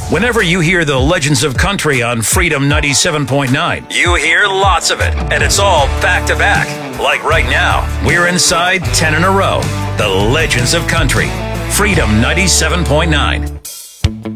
Whenever you hear the Legends of Country on Freedom 97.9, you hear lots of it, and it's all back to back. Like right now, we're inside 10 in a row. The Legends of Country, Freedom 97.9.